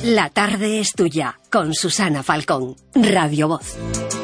La tarde es tuya, con Susana Falcón, Radio Voz.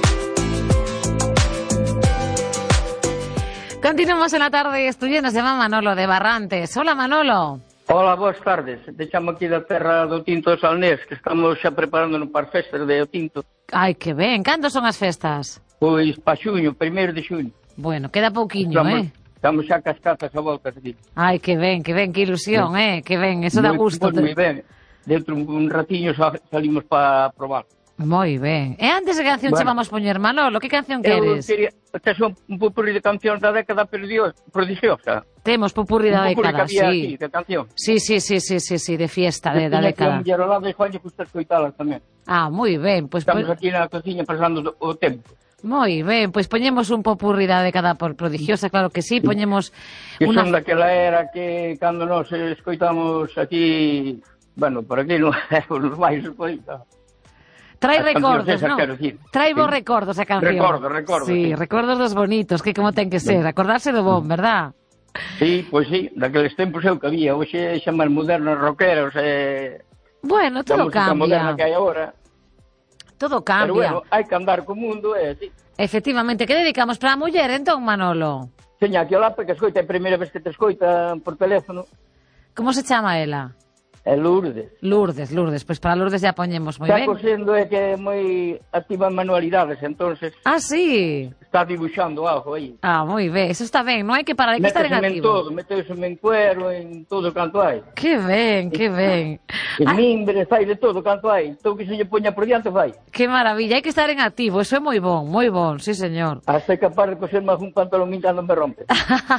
Continuamos en La tarde es tuya, nos llama Manolo de Barrantes. Hola, Manolo. Hola, boas tardes. Te chamo aquí da terra do Tinto de Salnés, que estamos xa preparándonos para as festas de O Tinto. Ai, que ben. Cando son as festas? Pois para xuño, 1 de xuño. Bueno, queda pouquiño, Estamos xa cas cazas a volta. Ai, que ben, que ilusión, que ben, eso dá gusto. Moi ben. Dentro un ratiño salimos para probar. Moi ben. E antes de canción che vamos poñer, Manolo, que canción queres? Tes un pupurri de cancións da década prodigiosa. Temos pupurri da década, sí. Aquí, de canción. Sí, de fiesta, da década. E a mulher ao lado de Juanlle gusta escoitalas tamén. Ah, moi ben. Estamos aquí na cociña pasando o tempo. Moi ben, pois poñemos un popurri da década prodigiosa, claro que sí, poñemos... Que son daquela era que cando nos escoitamos aquí, bueno, por aquí non é os máis escoitados. Trae recordos, non? Trae vos recordos a canción. Recordos. Sí, recordos dos bonitos, que como ten que ser, acordarse do bon, verdad? Sí, pois sí, daqueles tempos é o que había, hoxe xa máis modernos rockeros Bueno, todo cambia. Moderna que hai agora. Todo cambia. Pero bueno, hai que andar co mundo, así. Efectivamente, que dedicamos para a muller, entón, Manolo? Seña, aquí olá, porque escoita, é a primeira vez que te escoita por teléfono. Como se chama ela? É Lourdes. Lourdes, pois para Lourdes ya poñemos moi ben. Está cosendo é que é moi activa en manualidades, entonces... Ah, sí? Está dibuixando algo aí. Ah, moi ben, eso está ben, non hai que parar, hai que estar en activo. Meteseme en cuero, en todo canto hai. Que ben. En mimbres, fai de todo canto hai. Todo que se lle poña por diante fai. Que maravilla, hai que estar en activo, eso é moi bon, sí señor. Hasta é capaz de coser máis un pantalón mientras non me rompe.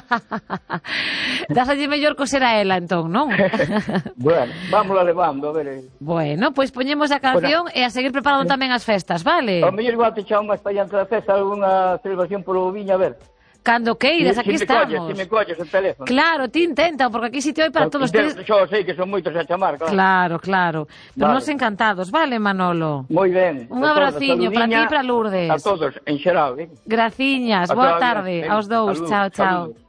Dásalle mellor coser a ela, entón, non? Bueno, vámola levando, a ver. Bueno, pois poñemos a canción e a seguir preparando tamén as festas, vale? Ao mellor igual te chamo máis para diante da festa algunha celebración polo viño, a ver. Cando queiras, aquí estamos. Si me colles o teléfono. Claro, ti intenta, porque aquí sitio hai para todos. Xo sei que son moitos a chamar, claro. Pero nos encantados, vale, Manolo? Moi ben. Un abraciño para ti e para Lourdes. A todos, en xeral. Graciñas, boa tarde aos dous. Chao.